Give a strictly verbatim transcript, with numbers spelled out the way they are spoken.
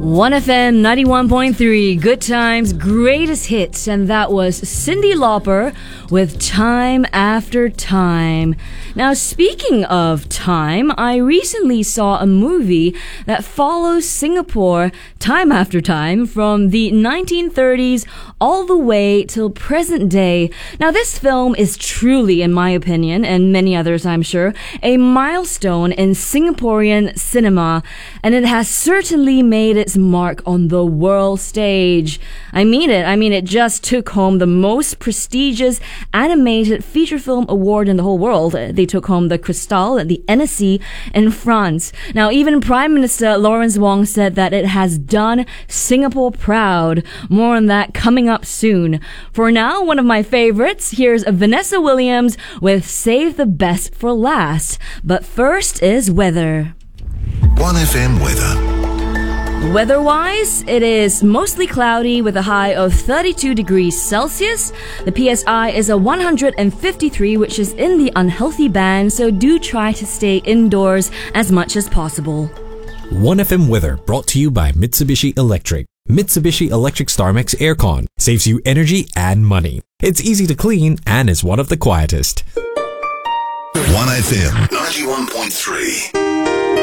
one F M ninety-one point three, Good Times, Greatest Hits, and that was Cyndi Lauper with Time After Time. Now, speaking of time, I recently saw a movie that follows Singapore time after time from the nineteen thirties all the way till present day. Now, this film is truly, in my opinion, and many others I'm sure, a milestone in Singaporean cinema, and it has certainly made its mark on the world stage. I mean it. I mean, it just took home the most prestigious animated feature film award in the whole world. They took home the Cristal at the Annecy in France. Now, even Prime Minister Lawrence Wong said that it has done Singapore proud. More on that coming up soon. For now, one of my favorites, here's Vanessa Williams with Save the Best for Last. But first is weather. one F M weather. Weather-wise, it is mostly cloudy with a high of thirty-two degrees Celsius. The P S I is a one hundred fifty-three, which is in the unhealthy band, so do try to stay indoors as much as possible. one F M weather brought to you by Mitsubishi Electric. Mitsubishi Electric StarMax Aircon saves you energy and money. It's easy to clean and is one of the quietest. one F M ninety-one point three.